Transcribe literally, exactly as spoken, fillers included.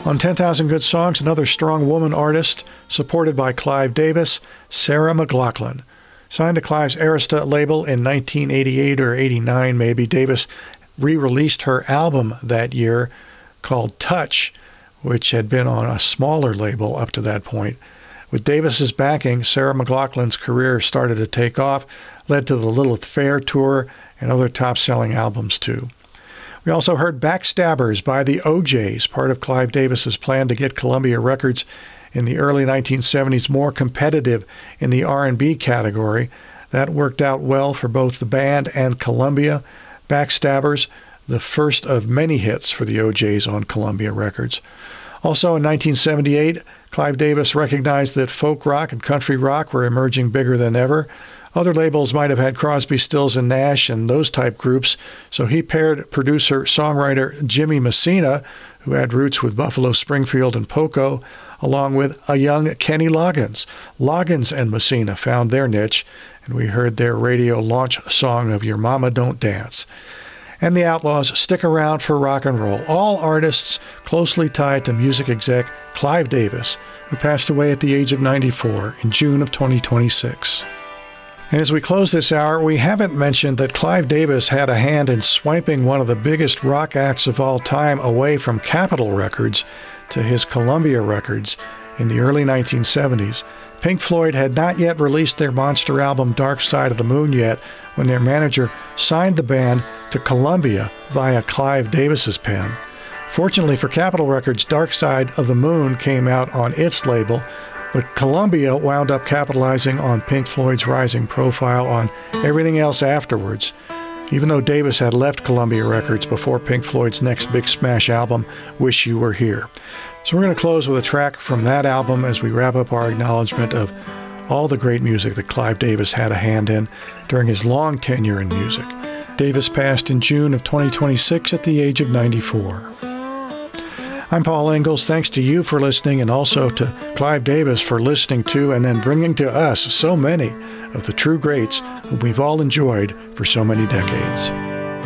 On ten thousand Good Songs, another strong woman artist, supported by Clive Davis, Sarah McLachlan. Signed to Clive's Arista label in nineteen eighty-eight or eighty-nine maybe, Davis re-released her album that year called Touch, which had been on a smaller label up to that point. With Davis's backing, Sarah McLachlan's career started to take off, led to the Lilith Fair tour and other top-selling albums too. We also heard Backstabbers by the O Js, part of Clive Davis's plan to get Columbia Records in the early nineteen seventies more competitive in the R and B category. That worked out well for both the band and Columbia. Backstabbers, the first of many hits for the O Js on Columbia Records. Also in nineteen seventy-eight, Clive Davis recognized that folk rock and country rock were emerging bigger than ever. Other labels might have had Crosby, Stills and Nash and those type groups, so he paired producer-songwriter Jimmy Messina, who had roots with Buffalo Springfield and Poco, along with a young Kenny Loggins. Loggins and Messina found their niche, and we heard their radio launch song of Your Mama Don't Dance. And the Outlaws, Stick Around for Rock and Roll, all artists closely tied to music exec Clive Davis, who passed away at the age of ninety-four in June of twenty twenty-six. And as we close this hour, we haven't mentioned that Clive Davis had a hand in swiping one of the biggest rock acts of all time away from Capitol Records to his Columbia Records in the early nineteen seventies. Pink Floyd had not yet released their monster album Dark Side of the Moon yet when their manager signed the band to Columbia via Clive Davis's pen. Fortunately for Capitol Records, Dark Side of the Moon came out on its label, but Columbia wound up capitalizing on Pink Floyd's rising profile on everything else afterwards, even though Davis had left Columbia Records before Pink Floyd's next big smash album, Wish You Were Here. So we're going to close with a track from that album as we wrap up our acknowledgement of all the great music that Clive Davis had a hand in during his long tenure in music. Davis passed in June of twenty twenty-six at the age of ninety-four. I'm Paul Ingalls. Thanks to you for listening, and also to Clive Davis for listening to and then bringing to us so many of the true greats whom we've all enjoyed for so many decades.